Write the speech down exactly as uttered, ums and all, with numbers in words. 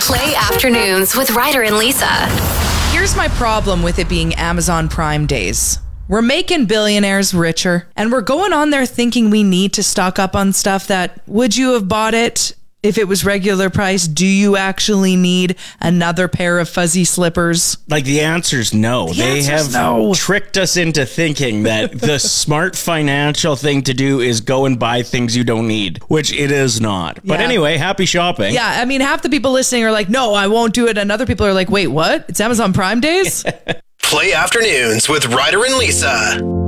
Play Afternoons with Ryder and Lisa. Here's my problem with it being Amazon Prime days. We're making billionaires richer, and we're going on there thinking we need to stock up on stuff that, would you have bought it if it was regular price? Do you actually need another pair of fuzzy slippers? Like, the answer's no. The they answer's have no. tricked us into thinking that the smart financial thing to do is go and buy things you don't need, which it is not. But Yeah. anyway, happy shopping. Yeah, I mean, half the people listening are like, no, I won't do it. And other people are like, wait, what? It's Amazon Prime days? Play Afternoons with Ryder and Lisa.